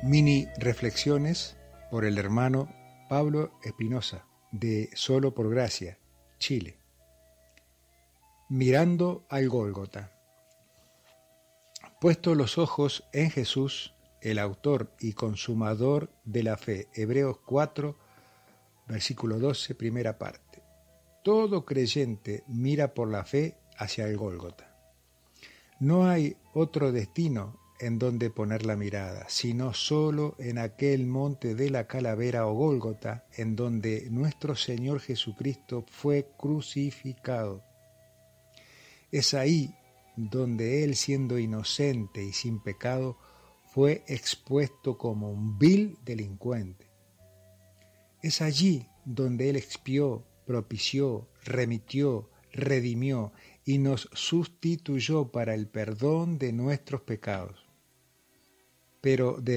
Mini reflexiones por el hermano Pablo Espinosa, de Solo por Gracia, Chile. Mirando al Gólgota. Puesto los ojos en Jesús, el autor y consumador de la fe. Hebreos 4, versículo 12, primera parte. Todo creyente mira por la fe hacia el Gólgota. No hay otro destino en donde poner la mirada, sino solo en aquel monte de la calavera o Gólgota, en donde nuestro Señor Jesucristo fue crucificado. Es ahí donde Él, siendo inocente y sin pecado, fue expuesto como un vil delincuente. Es allí donde Él expió, propició, remitió, redimió y nos sustituyó para el perdón de nuestros pecados. Pero